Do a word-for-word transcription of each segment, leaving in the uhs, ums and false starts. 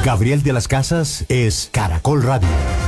Gabriel de las Casas es Caracol Radio.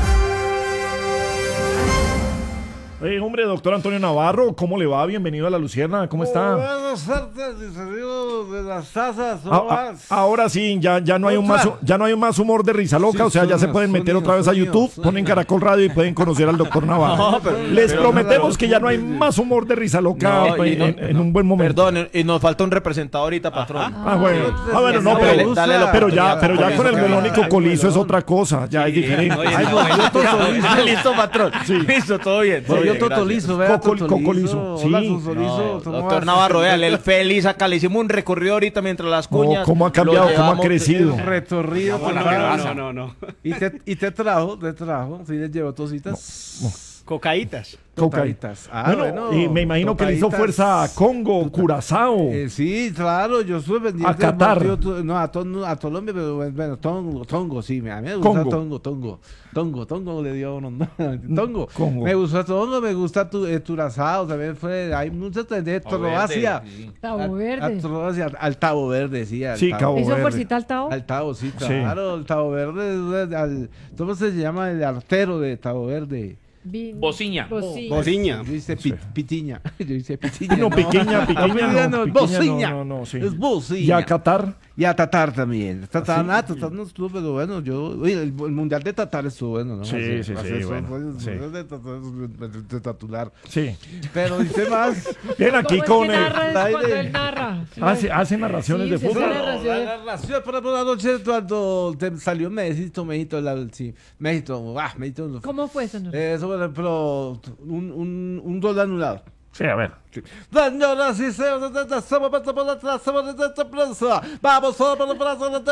Hey, hombre, doctor Antonio Navarro, ¿cómo le va? Bienvenido a La Luciérnaga, ¿cómo está? Buenas tardes, discerido de las tazas, Ah, ah, ahora sí, ya, ya, no hay un más, ya no hay un más humor de risa loca, Sí, o sea, ya se sonidos, pueden meter otra vez a sonidos, YouTube, sonidos. ponen Caracol Radio y pueden conocer al doctor Navarro. No, pero- Les pero- prometemos que ya no hay más humor de risa loca No, y en, no- en- en un buen momento. Perdón, y nos falta un representador ahorita, patrón. Ah, bueno, ah, bueno, no, Dale, pero, dale la pero ya, oportunidad. pero ya con el Ay, melónico ay, colizo es melón. otra cosa, ya es diferente. Oye, Ay, no, no, yo todo Ah, listo, patrón. Sí. Listo, todo bien. todo Soy yo bien, Toto gracias. Lizo, vea, Coco- Toto Coco Lizo. Lizo, Hola, sí. Toto Lizo, ¿cómo Doctor vas? Navarro, véale, el feliz acá. Le hicimos un recorrido ahorita mientras las No, cuñas. cómo ha cambiado, lo cómo ha llevamos- crecido. Retorrido, No, no, claro. no, no, no. Y te, y te trajo, te trajo, sí les llevó tositas. Cocaítas. Tocaditas. Ah, Bueno, bueno, y me imagino que le hizo tocaditas. fuerza a Congo, Curazao. Eh, sí, claro, yo estuve pendiente A del Qatar. partido tu- no, a, Ton- a Colombia, pero bueno, Tongo, Tongo, sí, me- a mí me gusta Congo. Tongo, Tongo, Tongo, Tongo le dio uno, no, Tongo, Congo. me gusta Tongo, me gusta tu, eh, Turazao, también fue, hay muchas de Croacia, Tabo Verde. a Croacia, al Tabo Verde, sí, al Sí, Tabo Cabo ¿Hizo Verde. fuercita al Tao? Al Tabo, sí, Sí. claro, el Tabo Verde, es al, ¿cómo se llama el artero de Tabo Verde? Vi- Bociña. Bociña. Bociña. Yo hice pi- pitiña, yo hice pitiña. No, pequeña, pequeña, Pequeña no, no, pequeña bociña. no, no, no, sí. Es bociña. Y a Qatar. Y a Tatar también. Tatar, ah, Tatar no estuvo, pero bueno, yo. Oye, el, el mundial de Tatar estuvo bueno, ¿no? Sí, Así- sí, así sí, son, bueno, pues, sí. De, Tatar, de, de tatular. Sí. Pero dice más. Bien, aquí ¿Cómo con es que el. narra es aire. cuando él narra? Sí, Hace, hace narraciones sí, de se hace fútbol. narraciones. La narración para por la noche cuando te salió México, México, la, sí, México, ah, México. ¿Cómo fue eso? Eso, por ejemplo, un, un, un gol anulado. Sí, a ver. Señoras y señores, estamos por la plaza, de prensa. Vamos solo por la plaza, de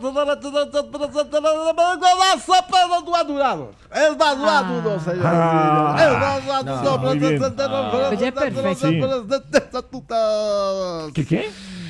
golazo, pero no anulado. El más anulado, señores. Ah. El más anulado. muy bien. Oye, perfecto. ¿Qué qué?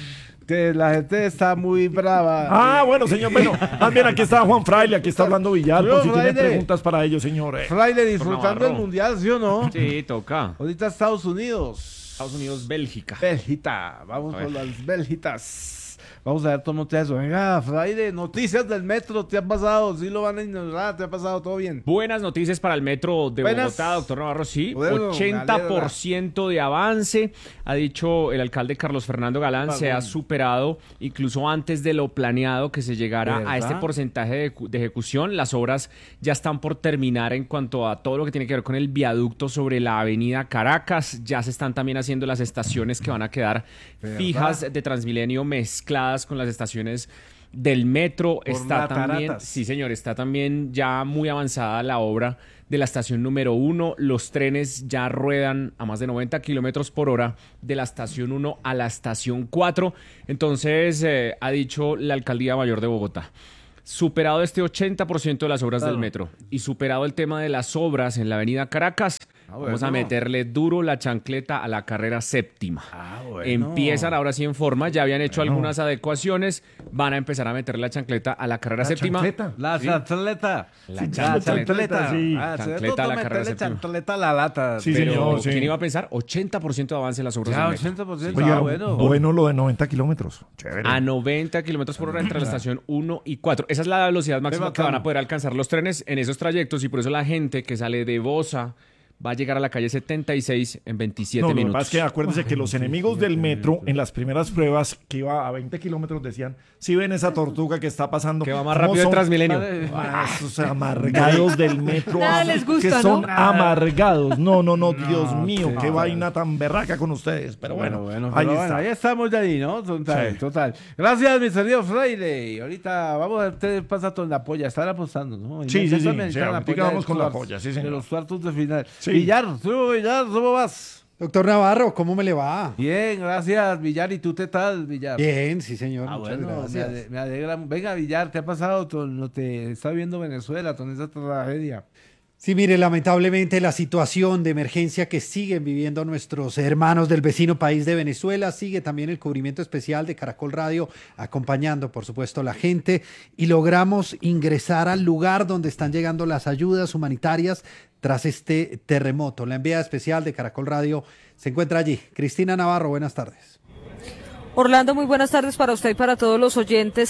Que la gente está muy brava. Ah, bueno, señor. Bueno, también aquí está Juan Fraile, aquí está Orlando Villar, por si Señor tienen Fraile. preguntas para ellos, señor. eh. Fraile disfrutando Navarro. el mundial, ¿sí o no? Sí, toca. Ahorita Estados Unidos. Estados Unidos, Bélgica. Bélgica. Vamos A ver. con las Bélgitas. Vamos a ver cómo te eso. Venga, Fraile, noticias del metro, ¿te ha pasado? ¿Sí lo van a ignorar? ¿Te ha pasado todo bien? Buenas noticias para el metro de Buenas. Bogotá, doctor Navarro. Sí, Bueno, ochenta por ciento de avance, ha dicho el alcalde Carlos Fernando Galán. Se ha superado incluso antes de lo planeado que se llegara ¿Verdad? a este porcentaje de, ecu- de ejecución. Las obras ya están por terminar en cuanto a todo lo que tiene que ver con el viaducto sobre la avenida Caracas. Ya se están también haciendo las estaciones que van a quedar ¿Verdad? fijas de Transmilenio mezcladas con las estaciones del metro. Está la también, Taratas. sí señor, está también ya muy avanzada la obra de la estación número uno. Los trenes ya ruedan a más de noventa kilómetros por hora de la estación uno a la estación cuatro. Entonces, eh, ha dicho la Alcaldía Mayor de Bogotá, superado este ochenta por ciento de las obras Claro. del metro y superado el tema de las obras en la avenida Caracas, Ah, vamos a bueno. meterle duro la chancleta a la carrera séptima. Ah, bueno. Empiezan ahora sí en forma, ya habían hecho Bueno. algunas adecuaciones, van a empezar a meterle la chancleta a la carrera La séptima. chancleta. La chancleta. La La chancleta. chancleta. sí. Ah, Chancleta ¿cierto? a la Meterle carrera séptima. chancleta a la lata. Sí, Pero, señor, sí. ¿quién iba a pensar? ochenta por ciento de avance en las obras Ya, del metro. ochenta por ciento. Oye, Ah, bueno. bueno lo de noventa kilómetros. Chévere. A noventa kilómetros por hora entre la estación uno y cuatro. Esa es la velocidad máxima que bacano. van a poder alcanzar los trenes en esos trayectos y por eso la gente que sale de Bosa va a llegar a la calle setenta y seis en veintisiete No, lo que minutos. pasa es que acuérdense que los enemigos del metro en las primeras pruebas que iba a veinte kilómetros decían, si ven esa tortuga que está pasando. Que va más ¿cómo rápido en son? Transmilenio. Ah, esos amargados del metro. Nada les gusta, que son ¿no? amargados. No, no, no, Dios mío, sí, qué no. vaina tan berraca con ustedes. Pero bueno, bueno, ahí pero está. bueno, ahí estamos ya ahí, ¿no? Total, Sí. total. Gracias, mi querido Fraile. Ahorita vamos a ver qué pasa con la polla. Están apostando, ¿no? Sí, sí, sí. Inmediatamente Sí, la ahorita polla vamos de con la cuartos, polla, sí, De señor. los cuartos de final. Sí. Villar, tú, Villar, ¿cómo vas? Doctor Navarro, ¿cómo me le va? Bien, gracias, Villar. ¿Y tú qué tal, Villar? Bien, sí, señor. Ah, muchas bueno, me, gracias. ade- me alegra. Venga, Villar, ¿te ha pasado? con lo te está viendo Venezuela con esa tragedia? Sí, mire, lamentablemente la situación de emergencia que siguen viviendo nuestros hermanos del vecino país de Venezuela, sigue también el cubrimiento especial de Caracol Radio, acompañando, por supuesto, a la gente, y logramos ingresar al lugar donde están llegando las ayudas humanitarias tras este terremoto. La enviada especial de Caracol Radio se encuentra allí. Cristina Navarro, buenas tardes. Orlando, muy buenas tardes para usted y para todos los oyentes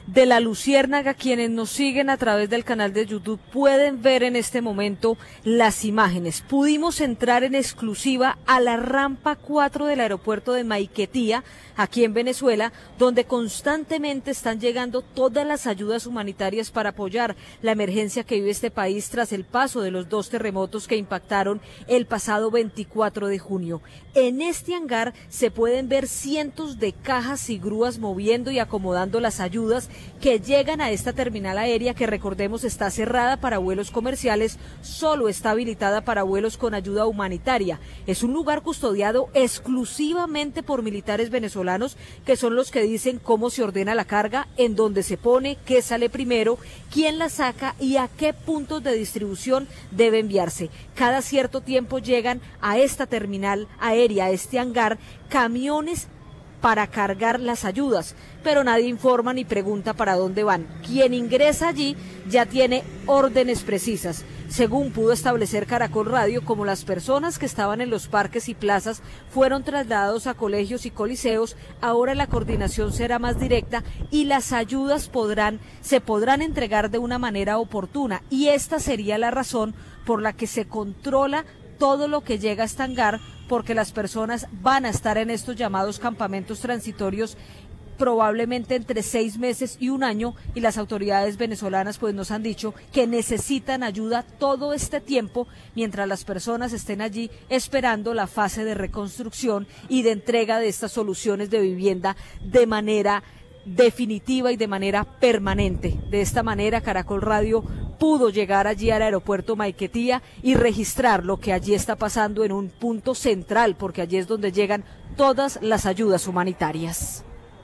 de La Luciérnaga. Quienes nos siguen a través del canal de YouTube pueden ver en este momento las imágenes. Pudimos entrar en exclusiva a la rampa cuatro del aeropuerto de Maiquetía, aquí en Venezuela, donde constantemente están llegando todas las ayudas humanitarias para apoyar la emergencia que vive este país tras el paso de los dos terremotos que impactaron el pasado veinticuatro de junio. En este hangar se pueden ver cientos de cajas y grúas moviendo y acomodando las ayudas que llegan a esta terminal aérea que, recordemos, está cerrada para vuelos comerciales, solo está habilitada para vuelos con ayuda humanitaria. Es un lugar custodiado exclusivamente por militares venezolanos, que son los que dicen cómo se ordena la carga, en dónde se pone, qué sale primero, quién la saca y a qué puntos de distribución debe enviarse. Cada cierto tiempo llegan a esta terminal aérea, a este hangar, camiones para cargar las ayudas, pero nadie informa ni pregunta para dónde van. Quien ingresa allí ya tiene órdenes precisas. Según pudo establecer Caracol Radio, como las personas que estaban en los parques y plazas fueron trasladados a colegios y coliseos, ahora la coordinación será más directa y las ayudas podrán, se podrán entregar de una manera oportuna, y esta sería la razón por la que se controla todo lo que llega a este hangar, porque las personas van a estar en estos llamados campamentos transitorios probablemente entre seis meses y un año, y las autoridades venezolanas pues nos han dicho que necesitan ayuda todo este tiempo mientras las personas estén allí esperando la fase de reconstrucción y de entrega de estas soluciones de vivienda de manera definitiva y de manera permanente. De esta manera, Caracol Radio pudo llegar allí al aeropuerto Maiquetía y registrar lo que allí está pasando en un punto central, porque allí es donde llegan todas las ayudas humanitarias.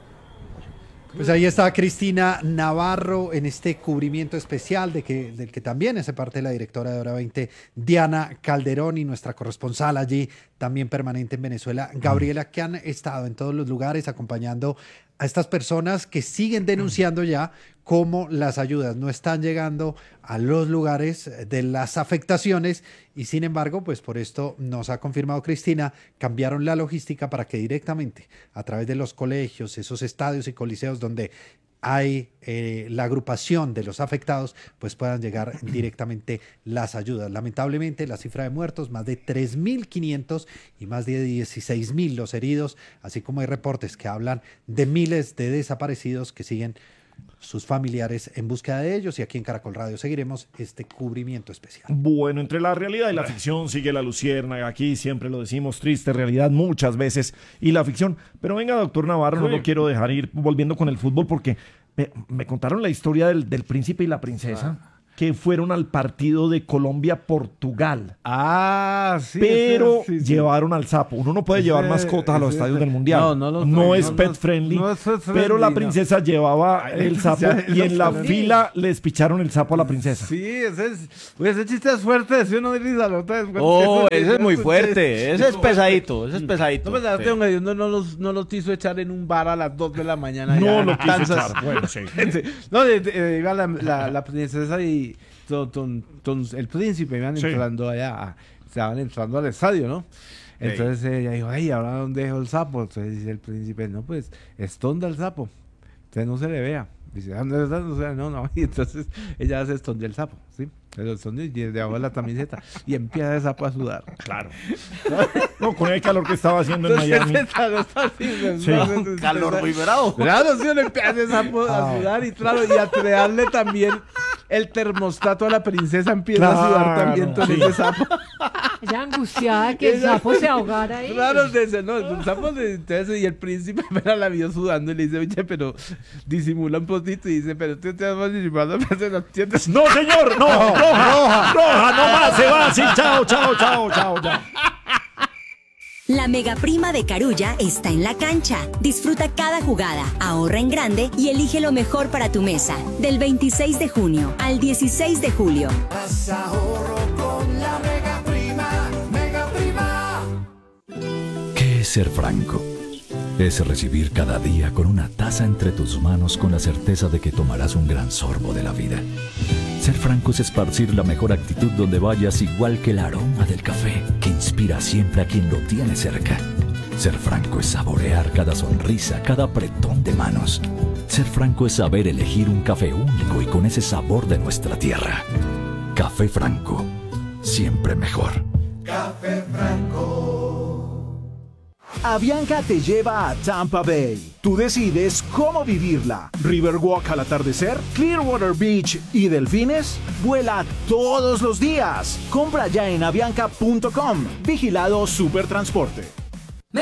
Pues ahí está Cristina Navarro en este cubrimiento especial de que, del que también hace parte la directora de Hora veinte, Diana Calderón, y nuestra corresponsal allí, también permanente en Venezuela, Gabriela, que han estado en todos los lugares acompañando a estas personas que siguen denunciando ya cómo las ayudas no están llegando a los lugares de las afectaciones, y sin embargo, pues por esto nos ha confirmado Cristina, cambiaron la logística para que directamente a través de los colegios, esos estadios y coliseos donde hay eh, la agrupación de los afectados, pues puedan llegar directamente las ayudas. Lamentablemente la cifra de muertos, más de tres mil quinientos y más de dieciséis mil los heridos, así como hay reportes que hablan de miles de desaparecidos que siguen sus familiares en búsqueda de ellos, y aquí en Caracol Radio seguiremos este cubrimiento especial. Bueno, entre la realidad y la ficción sigue La Luciérnaga. Aquí siempre lo decimos, triste realidad muchas veces y la ficción. Pero venga, doctor Navarro, sí, no lo quiero dejar ir volviendo con el fútbol, porque me, me contaron la historia del, del príncipe y la princesa, ah. que fueron al partido de Colombia-Portugal. Ah, sí. Pero sí, sí. llevaron al sapo. Uno no puede ese, llevar mascotas a los ese, estadios del Mundial. No, no, los no trae, es no, pet no, friendly. No es pet friendly. Pero la princesa no. llevaba Ay, el sapo y en la friendly. fila les picharon el sapo a la princesa. Sí, ese es. Pues ese chiste es fuerte. Si uno dice la otra Oh, ese es muy fuerte. Ese es pesadito. Ese es pesadito. No, pues, sí. no, no, los, no los quiso echar en un bar a las dos de la mañana. No lo quiso echar. Bueno, sí. No, iba la, la, la princesa y ton, ton, ton, el príncipe iban sí. entrando allá, estaban entrando al estadio, ¿no? Entonces ella dijo, ay, ¿ahora dónde dejo el sapo? Entonces dice el príncipe, no, pues, esconda el sapo, entonces no se le vea. Dice, ¿dónde está? O sea, no, no. Y entonces ella se escondió el sapo, ¿sí? Se lo escondió y debajo de la camiseta. Y empieza el sapo a sudar. Claro. No, con el calor que estaba haciendo en Miami. Sí. No, calor muy bravo. Claro, sí, le empieza el sapo a sudar y claro, y a crearle también el termostato a la princesa empieza claro, a sudar también todo sí. ese sapo. Ella angustiada que el sapo se ahogara ahí. Claro, dice, no, el sapo de entonces, y el príncipe apenas la vio sudando y le dice, oye, pero disimula un poquito, y dice, pero tú te vas disimulando, pero no entiendes. No, señor, no, roja, roja, roja, no más, se va, sí, chao, chao, chao, chao, chao. La mega prima de Carulla está en la cancha. Disfruta cada jugada, ahorra en grande y elige lo mejor para tu mesa. Del veintiséis de junio al dieciséis de julio. Haz ahorro con la mega prima, mega prima. ¿Qué es ser franco? Es recibir cada día con una taza entre tus manos con la certeza de que tomarás un gran sorbo de la vida. Ser franco es esparcir la mejor actitud donde vayas, igual que el aroma del café, que inspira siempre a quien lo tiene cerca. Ser franco es saborear cada sonrisa, cada apretón de manos. Ser franco es saber elegir un café único y con ese sabor de nuestra tierra. Café Franco, siempre mejor. Café Franco. Avianca te lleva a Tampa Bay. Tú decides cómo vivirla. Riverwalk al atardecer, Clearwater Beach y delfines. Vuela todos los días. Compra ya en avianca punto com. Vigilado Supertransporte.